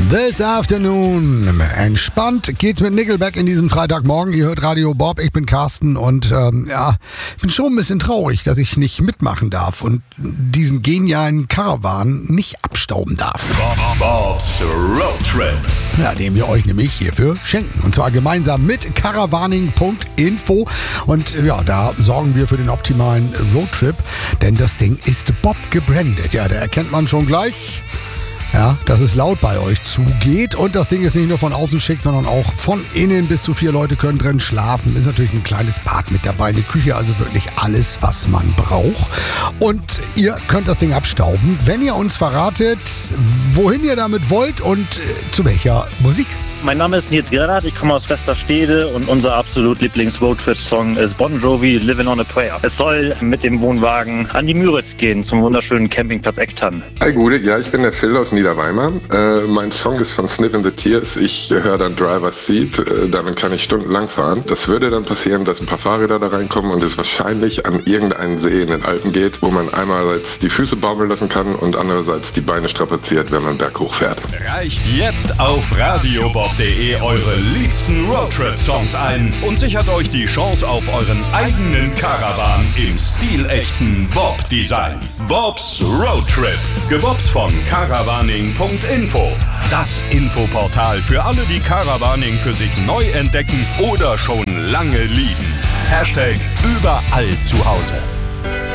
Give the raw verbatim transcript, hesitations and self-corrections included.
This Afternoon. Entspannt geht's mit Nickelback in diesem Freitagmorgen. Ihr hört Radio Bob, ich bin Carsten und ähm, ja, ich bin schon ein bisschen traurig, dass ich nicht mitmachen darf und diesen genialen Caravan nicht abstauben darf. Bob's Road Trip. Ja, den wir euch nämlich hierfür schenken. Und zwar gemeinsam mit caravaning punkt info. Und ja, da sorgen wir für den optimalen Roadtrip, denn das Ding ist Bob gebrandet. Ja, da erkennt man schon gleich, ja, dass es laut bei euch zugeht. Und das Ding ist nicht nur von außen schick, sondern auch von innen. Bis zu vier Leute können drin schlafen. Ist natürlich ein kleines Bad mit dabei, eine Küche, also wirklich alles, was man braucht. Und ihr könnt das Ding abstauben, wenn ihr uns verratet, wohin ihr damit wollt und äh, zu welcher Musik. Mein Name ist Nils Gerhardt, ich komme aus Westerstede und unser absolut Lieblings-Roadtrip-Song ist Bon Jovi, Living on a Prayer. Es soll mit dem Wohnwagen an die Müritz gehen, zum wunderschönen Campingplatz Ecktann. Hi Gude, ja, ich bin der Phil aus Niederweimar. Äh, mein Song ist von Sniff and the Tears. Ich höre dann Driver's Seat, äh, damit kann ich stundenlang fahren. Das würde dann passieren, dass ein paar Fahrräder da reinkommen und es wahrscheinlich an irgendeinen See in den Alpen geht, wo man einerseits die Füße baumeln lassen kann und andererseits die Beine strapaziert, wenn man berghoch fährt. Reicht jetzt auf radiobob punkt de eure liebsten Roadtrip-Songs ein und sichert euch die Chance auf euren eigenen Caravan im stilechten Bob-Design. Bob's Roadtrip, gebobbt von caravaning punkt info. Das Infoportal für alle, die Caravaning für sich neu entdecken oder schon lange lieben. Hashtag überall zu Hause.